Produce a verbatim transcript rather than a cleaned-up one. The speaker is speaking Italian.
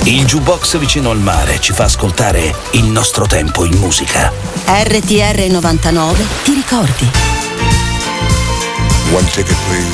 Il jukebox vicino al mare ci fa ascoltare il nostro tempo in musica. R T R novantanove ti ricordi? One ticket, please.